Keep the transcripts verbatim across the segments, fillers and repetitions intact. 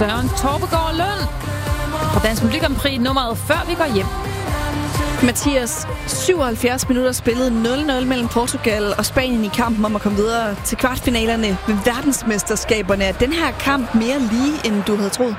Søren Torpegaard Lund. Fra Dansk Melodi Grand Prix nummeret før vi går hjem. Mathias, syvoghalvfjerds minutter spillet nul nul mellem Portugal og Spanien i kampen om at komme videre til kvartfinalerne ved verdensmesterskaberne. Er den her kamp mere lige, end du havde troet?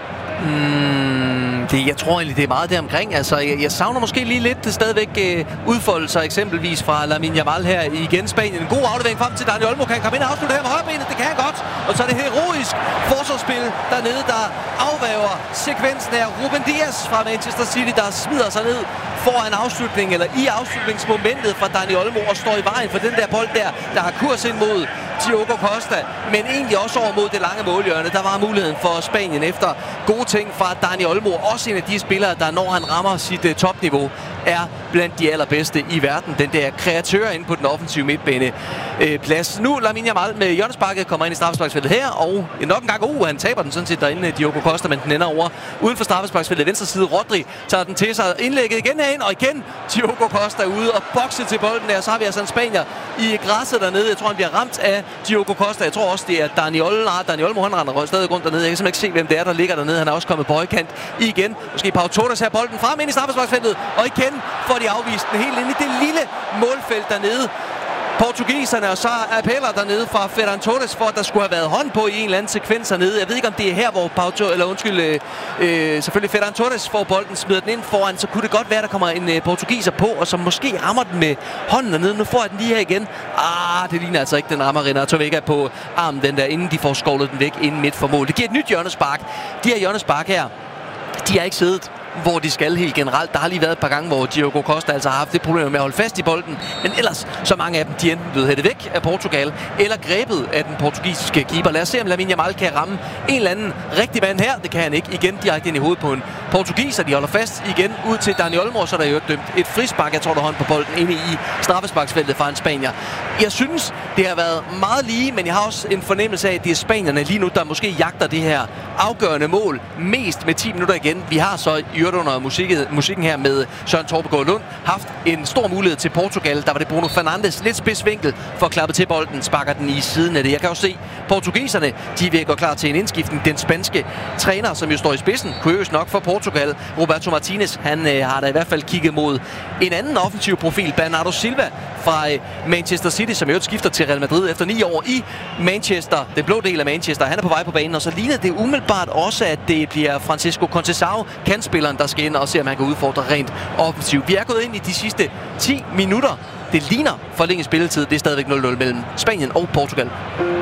Mm, det, jeg tror egentlig, det er meget deromkring. Altså, jeg, jeg savner måske lige lidt det stadigvæk øh, udfoldelser, eksempelvis fra Lamine Yamal her igen. Spanien. En god aflevering frem til Dani Olmo. Kan han komme ind og afslutte her med højrebenet? Det kan han godt. Og så er det heroisk forsvarsspil dernede, der afværger sekvensen af Ruben Dias fra Manchester City, der smider sig ned foran afslutningen, eller i afslutningsmomentet fra Dani Olmo, og står i vejen for den der bold der, der har kurs ind mod Diogo Costa, men egentlig også over mod det lange målhjørne. Der var muligheden for Spanien efter gode ting fra Dani Olmo. Også en af de spillere, der når han rammer sit uh, topniveau, er blandt de allerbedste i verden. Den der kreatør inde på den offensive midtbane øh, plads. Nu Lamine Yamal med hjørnesparket kommer ind i straffesparksfeltet her, og nok en gang, uh, han taber den sådan set derinde, Diogo Costa, men den ender over uden for straffesparksfeltet. Venstre side, Rodri tager den til sig, indlægget igen herind, og igen Diogo Costa ude og bokse til bolden der. Så har vi altså en spanier i græsset dernede. Jeg tror, han bliver ramt af Diogo Costa. Jeg tror også, det er Dani Olmo. Nej, Dani Olmo, han render stadig rundt dernede. Jeg kan simpelthen ikke se, hvem det er, der ligger dernede. Han er også kommet på højkant igen. Måske Pau Torres her bolden frem ind i straffesparksfeltet, og igen får de afvist den helt ind i det lille målfelt dernede. Portugiserne, og så appeller dernede fra Ferran Torres for, at der skulle have været hånd på i en eller anden sekvens hernede. Jeg ved ikke, om det er her, hvor Pau Torres, eller undskyld, øh, øh, selvfølgelig Ferran Torres får bolden, smider den ind foran, så kunne det godt være, der kommer en øh, portugiser på, og som måske rammer den med hånden dernede. Nu får jeg den lige her igen. Ah, det ligner altså ikke, den rammer Renato Vega på armen, den der, inden de får skovlet den væk inden midt for mål. Det giver et nyt hjørnespark. De her hjørnespark her, de har ikke siddet hvor de skal helt generelt. Der har lige været et par gange, hvor Diogo Costa altså har haft det problem med at holde fast i bolden. Men ellers, så mange af dem, de enten blevet hættet væk af Portugal, eller grebet af den portugisiske keeper. Lad os se, om Lamine Yamal kan ramme en eller anden rigtig mand her. Det kan han ikke. Igen direkte ind i hovedet på en portugiser. De holder fast igen ud til Dani Olmo, så er der jo dømt et frispark. Jeg tror, der hånd på bolden inde i straffesparksfeltet fra en spanier. Jeg synes, det har været meget lige, men jeg har også en fornemmelse af, at det er spanierne lige nu, der måske jagter det her afgørende mål mest med ti minutter igen. Vi har så i øvrigt under musikken, musikken her med Søren Torpegaard Lund haft en stor mulighed til Portugal. Der var det Bruno Fernandes, lidt spidsvinkel for at klappe til bolden, sparker den i siden af det. Jeg kan jo se, portugiserne, de vil gå klar til en indskiftning. Den spanske træner, som jo står i spidsen, kuriøst nok for Portugal, Roberto Martinez, han øh, har da i hvert fald kigget mod en anden offensiv profil, Bernardo Silva fra øh, Manchester City, som jo skifter til Real Madrid efter ni år i Manchester, den blå del af Manchester. Han er på vej på banen, og så ligner det umiddelbart også, at det bliver Francisco Conceição, kantspilleren, der skal ind og se, om han kan udfordre rent offensivt. Vi er gået ind i de sidste ti minutter. Det ligner forlænget spilletid. Det er stadigvæk nul nul mellem Spanien og Portugal.